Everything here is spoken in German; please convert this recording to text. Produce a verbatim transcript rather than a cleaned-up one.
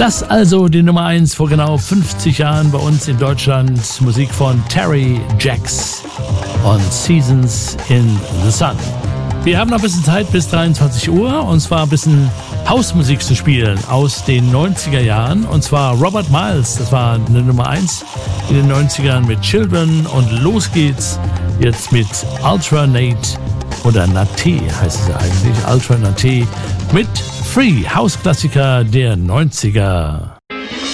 Das also die Nummer eins vor genau fünfzig Jahren bei uns in Deutschland. Musik von Terry Jacks und Seasons in the Sun. Wir haben noch ein bisschen Zeit bis dreiundzwanzig Uhr und zwar ein bisschen Hausmusik zu spielen aus den neunziger Jahren. Und zwar Robert Miles, das war eine Nummer eins in den neunzigern mit Children. Und los geht's jetzt mit Alternate oder Nate heißt es ja eigentlich, Alternate mit Free, Hausklassiker der neunziger.